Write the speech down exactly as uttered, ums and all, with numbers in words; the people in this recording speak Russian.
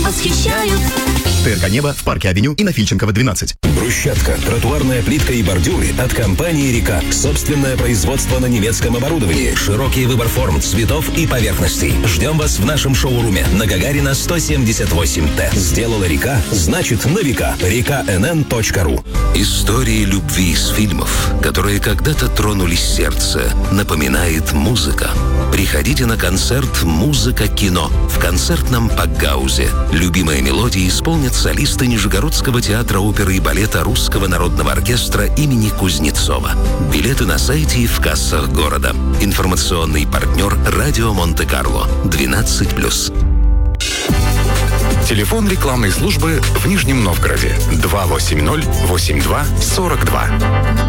восхищают. ТРК «Небо» в парке Авеню и на Фильченкова, двенадцать. Брусчатка, тротуарная плитка и бордюры от компании «Река». Собственное производство на немецком оборудовании. Широкий выбор форм, цветов и поверхностей. Ждем вас в нашем шоуруме на Гагарина сто семьдесят восемь Т. Сделала «Река», значит на века. река эн эн точка ру. Истории любви из фильмов, которые когда-то тронули сердце, напоминает музыка. Приходите на концерт «Музыка кино» в концертном Пакгаузе. Любимые мелодии исполнят солисты Нижегородского театра оперы и балета Русского народного оркестра имени Кузнецова. Билеты на сайте и в кассах города. Информационный партнер «Радио Монте-Карло» двенадцать плюс. Телефон рекламной службы в Нижнем Новгороде два восемь ноль восемь два сорок два.